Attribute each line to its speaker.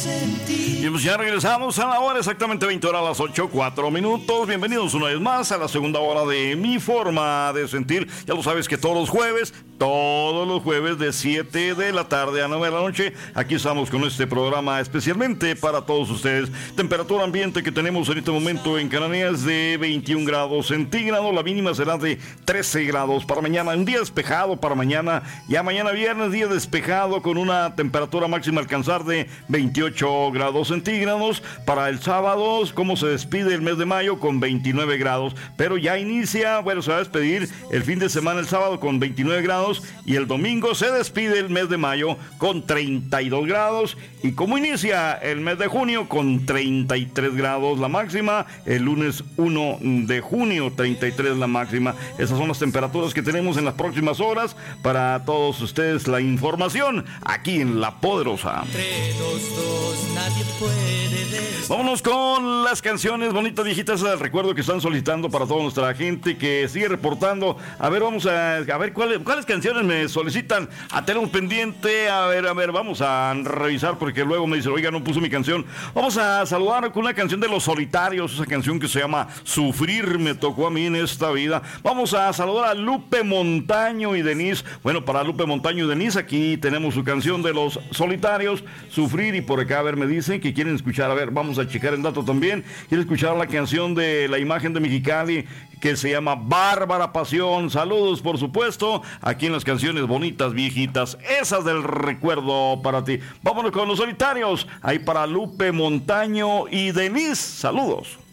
Speaker 1: Y pues ya regresamos a la hora, exactamente 20 horas, a las 8:04. Bienvenidos una vez más a la segunda hora de Mi Forma de Sentir. Ya lo sabes que todos los jueves de 7 de la tarde a 9 de la noche, aquí estamos con este programa especialmente para todos ustedes. Temperatura ambiente que tenemos en este momento en Canarias de 21 grados centígrados, la mínima será de 13 grados para mañana, un día despejado para mañana, ya mañana viernes, día despejado con una temperatura máxima a alcanzar de 28 grados centígrados. Para el sábado, ¿cómo se despide el mes de mayo? Con 29 grados, pero ya inicia, se va a despedir el fin de semana el sábado con 29 grados y el domingo se despide el mes de mayo con 32 grados. Y como inicia el mes de junio con 33 grados la máxima, el lunes 1 de junio 33 la máxima. Esas son las temperaturas que tenemos en las próximas horas. Para todos ustedes la información aquí en La Poderosa. Vámonos con las canciones bonitas viejitas del recuerdo que están solicitando para toda nuestra gente que sigue reportando. A ver, vamos a ver cuáles canciones me solicitan. Tenemos pendiente, a ver, vamos a revisar porque luego me dicen, oiga, no puso mi canción. Vamos a saludar con una canción de Los Solitarios, esa canción que se llama Sufrir me tocó a mí en esta vida. Vamos a saludar a Lupe Montaño y Denise. Bueno, para Lupe Montaño y Denise, aquí tenemos su canción de Los Solitarios, Sufrir, y por acá, a ver, me dicen que quieren escuchar, a ver, vamos a checar el dato también. Quieren escuchar la canción de La Imagen de Mexicali, que se llama Bárbara Pasión. Saludos, por supuesto, aquí en las canciones bonitas, viejitas, esas del recuerdo para ti. Vámonos con Los Solitarios, ahí para Lupe Montaño y Denise. Saludos.